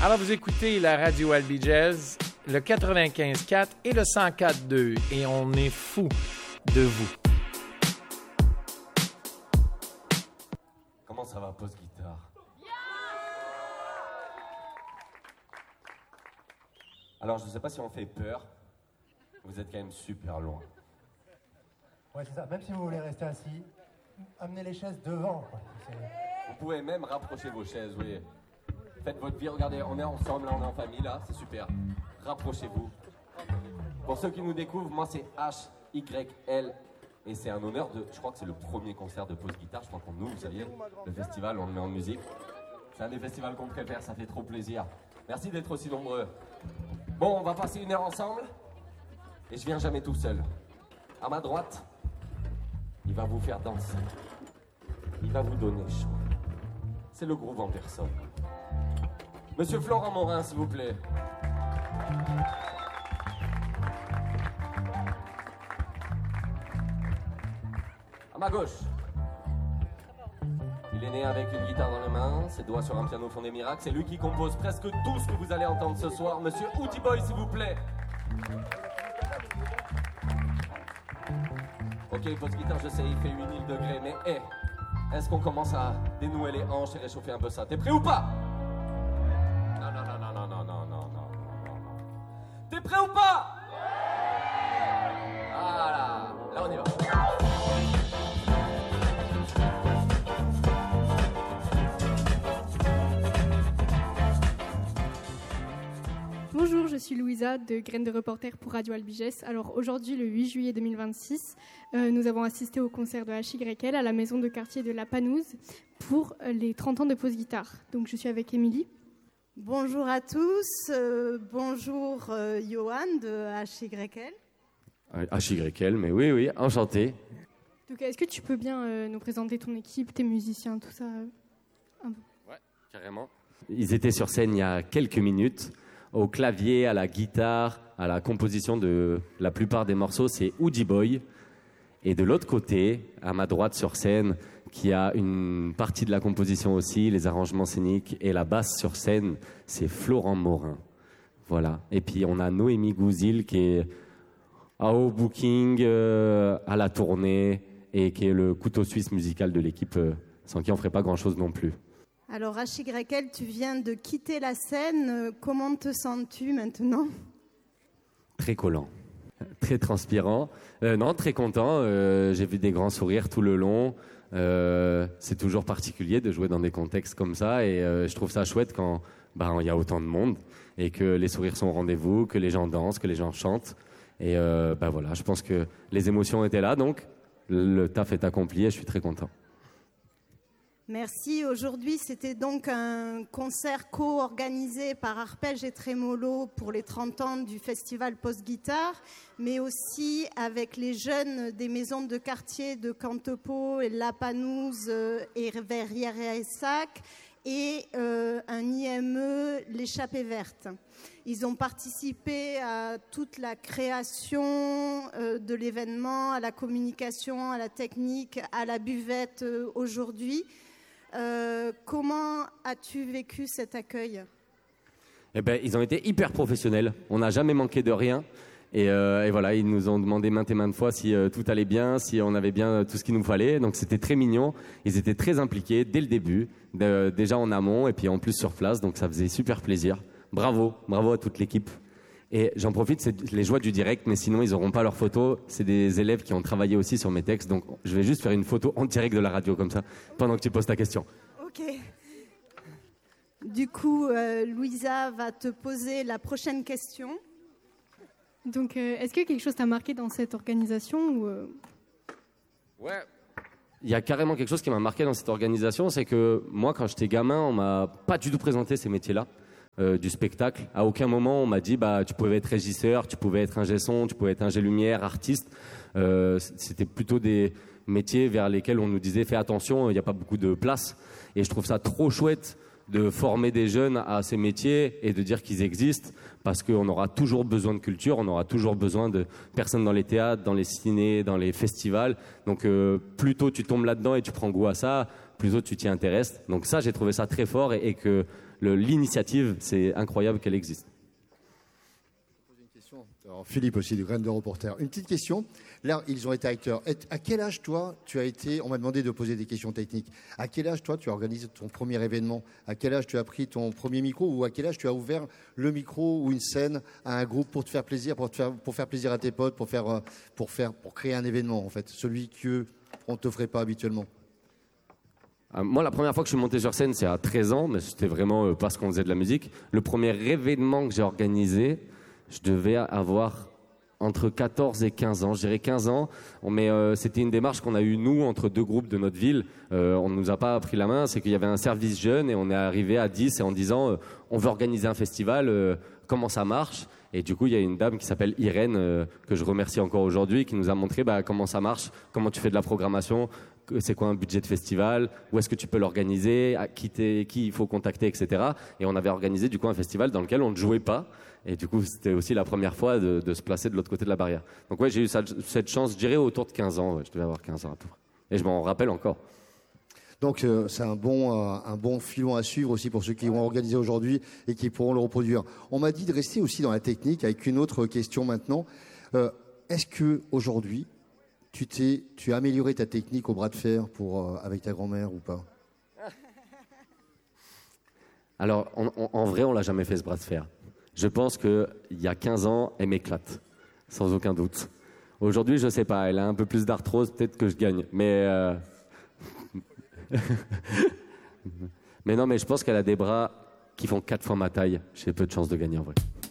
Alors, vous écoutez la radio Albi Jazz, le 95.4 et le 104.2, et on est fou de vous. Comment ça va, pause guitare? Alors, je ne sais pas si on fait peur. Vous êtes quand même super loin. Ouais, c'est ça. Même si vous voulez rester assis, amenez les chaises devant, quoi. Vous pouvez même rapprocher vos chaises, oui. Faites votre vie, regardez, on est ensemble, là, on est en famille, là, c'est super. Rapprochez-vous. Pour ceux qui nous découvrent, moi c'est HYL. Et c'est un honneur de... Je crois que c'est le premier concert de pause guitare, je crois qu'on nous, vous saviez. Le festival, on le met en musique. C'est un des festivals qu'on préfère, ça fait trop plaisir. Merci d'être aussi nombreux. Bon, on va passer une heure ensemble. Et je viens jamais tout seul. À ma droite, il va vous faire danser. Il va vous donner chaud. C'est le groove en personne. Monsieur Florent Morin, s'il vous plaît. À ma gauche. Il est né avec une guitare dans les mains, ses doigts sur un piano font des miracles. C'est lui qui compose presque tout ce que vous allez entendre ce soir. Monsieur Outie Boy, s'il vous plaît. Ok, votre guitare, je sais, il fait 8000 degrés, mais est-ce qu'on commence à dénouer les hanches et réchauffer un peu ça? T'es prêt ou pas? Non. T'es prêt ou pas? Voilà, là on y va. Bonjour, je suis Louisa de Graines de Reporter pour Radio Albi Jazz. Alors aujourd'hui, le 8 juillet 2026, nous avons assisté au concert de HYL à la maison de quartier de La Panouse pour les 30 ans de pause guitare. Donc je suis avec Émilie. Bonjour à tous, bonjour Johan de HYL. HYL, mais oui, enchanté. Donc est-ce que tu peux bien nous présenter ton équipe, tes musiciens, tout ça un peu? Ouais, carrément. Ils étaient sur scène il y a quelques minutes. Au clavier, à la guitare, à la composition de la plupart des morceaux, c'est Outie Boy. Et de l'autre côté, à ma droite sur scène, qui a une partie de la composition aussi, les arrangements scéniques et la basse sur scène, c'est Florent Morin. Voilà. Et puis on a Noémie Gouzil qui est au booking, à la tournée et qui est le couteau suisse musical de l'équipe, sans qui on ferait pas grand-chose non plus. Alors HYL, tu viens de quitter la scène, comment te sens-tu maintenant? Très collant, très transpirant, non, très content, j'ai vu des grands sourires tout le long, c'est toujours particulier de jouer dans des contextes comme ça et je trouve ça chouette quand il y a autant de monde et que les sourires sont au rendez-vous, que les gens dansent, que les gens chantent et voilà, je pense que les émotions étaient là donc le taf est accompli et je suis très content. Merci. Aujourd'hui, c'était donc un concert co-organisé par Arpège et Trémolo pour les 30 ans du festival Post Guitare, mais aussi avec les jeunes des maisons de quartier de Cantepeau et La Panouse et Verrières-et-Sac et un IME, l'Échappée Verte. Ils ont participé à toute la création de l'événement, à la communication, à la technique, à la buvette aujourd'hui. Comment as-tu vécu cet accueil? Ils ont été hyper professionnels. On n'a jamais manqué de rien. Et voilà, ils nous ont demandé maintes et maintes fois si tout allait bien, si on avait bien tout ce qu'il nous fallait. Donc c'était très mignon. Ils étaient très impliqués dès le début, déjà en amont et puis en plus sur place. Donc ça faisait super plaisir. Bravo à toute l'équipe. Et j'en profite, c'est les joies du direct, mais sinon ils n'auront pas leurs photos. C'est des élèves qui ont travaillé aussi sur mes textes, donc je vais juste faire une photo en direct de la radio comme ça, pendant que tu poses ta question. Ok. Du coup, Louisa va te poser la prochaine question. Donc, est-ce que quelque chose t'a marqué dans cette organisation ou Ouais. Il y a carrément quelque chose qui m'a marqué dans cette organisation, c'est que moi, quand j'étais gamin, on m'a pas du tout présenté ces métiers-là. Du spectacle. À aucun moment on m'a dit tu pouvais être régisseur, tu pouvais être ingé son, tu pouvais être ingé lumière, artiste. C'était plutôt des métiers vers lesquels on nous disait fais attention, il n'y a pas beaucoup de place. Et je trouve ça trop chouette de former des jeunes à ces métiers et de dire qu'ils existent parce qu'on aura toujours besoin de culture, on aura toujours besoin de personnes dans les théâtres, dans les cinés, dans les festivals. Donc plus tôt tu tombes là-dedans et tu prends goût à ça, plus tôt tu t'y intéresses. Donc ça, j'ai trouvé ça très fort et que l'initiative, c'est incroyable qu'elle existe. Alors, Philippe aussi, de Graines de Reporter. Une petite question. Là, ils ont été acteurs. À quel âge, toi, tu as été... On m'a demandé de poser des questions techniques. À quel âge, toi, tu as organisé ton premier événement? À quel âge tu as pris ton premier micro? Ou à quel âge tu as ouvert le micro ou une scène à un groupe pour te faire plaisir, pour faire plaisir à tes potes, pour créer un événement, en fait, celui qu'on ne te ferait pas habituellement? Moi, la première fois que je suis monté sur scène, c'est à 13 ans, mais c'était vraiment parce qu'on faisait de la musique. Le premier événement que j'ai organisé, je devais avoir entre 14 et 15 ans, je dirais 15 ans, mais c'était une démarche qu'on a eue, nous, entre deux groupes de notre ville. On ne nous a pas pris la main, c'est qu'il y avait un service jeune et on est arrivé à 10 et en disant on veut organiser un festival, comment ça marche? Et du coup, il y a une dame qui s'appelle Irène, que je remercie encore aujourd'hui, qui nous a montré comment ça marche, comment tu fais de la programmation, c'est quoi un budget de festival, où est-ce que tu peux l'organiser, qui il faut contacter, etc. Et on avait organisé du coup un festival dans lequel on ne jouait pas. Et du coup, c'était aussi la première fois de se placer de l'autre côté de la barrière. Donc ouais, j'ai eu cette chance, je dirais autour de 15 ans. Ouais, je devais avoir 15 ans à peu près. Et je m'en rappelle encore. Donc c'est un bon filon à suivre aussi pour ceux qui vont organiser aujourd'hui et qui pourront le reproduire. On m'a dit de rester aussi dans la technique avec une autre question maintenant. Est-ce que aujourd'hui tu as amélioré ta technique au bras de fer avec ta grand-mère ou pas? Alors en vrai, on l'a jamais fait ce bras de fer. Je pense qu'il y a 15 ans, elle m'éclate, sans aucun doute. Aujourd'hui, je sais pas, elle a un peu plus d'arthrose, peut-être que je gagne. Mais mais non, mais je pense qu'elle a des bras qui font 4 fois ma taille. J'ai peu de chances de gagner en vrai.